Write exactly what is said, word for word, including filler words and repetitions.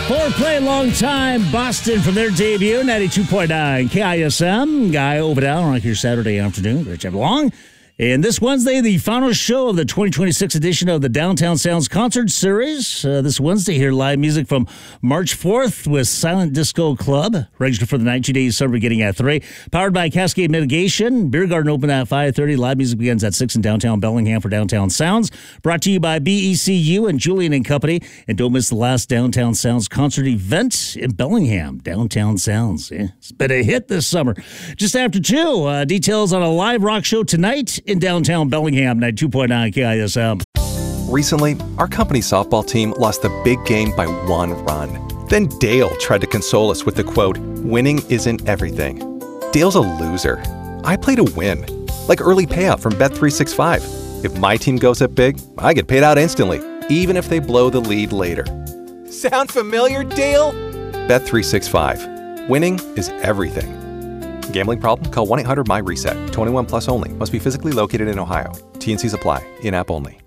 Four play long time Boston from their debut, ninety-two point nine K I S M. Guy over down on your Saturday afternoon. Great to have along. And this Wednesday, the final show of the twenty twenty-six edition of the Downtown Sounds Concert Series. Uh, this Wednesday, hear live music from March fourth with Silent Disco Club. Register for the night, two days summer beginning at three. Powered by Cascade Mitigation. Beer Garden open at five thirty. Live music begins at six in downtown Bellingham for Downtown Sounds. Brought to you by B E C U and Julian and Company. And don't miss the last Downtown Sounds concert event in Bellingham. Downtown Sounds. Yeah, it's been a hit this summer. Just after two, uh, details on a live rock show tonight in downtown Bellingham, ninety-two point nine K I S M. Recently, our company softball team lost the big game by one run. Then Dale tried to console us with the quote, "Winning isn't everything." Dale's a loser. I play to win. Like early payout from Bet three sixty-five. If my team goes up big, I get paid out instantly, even if they blow the lead later. Sound familiar, Dale? Bet three sixty-five. Winning is everything. Gambling problem? Call one eight hundred M Y RESET. twenty-one plus only. Must be physically located in Ohio. T and Cs apply. In-app only.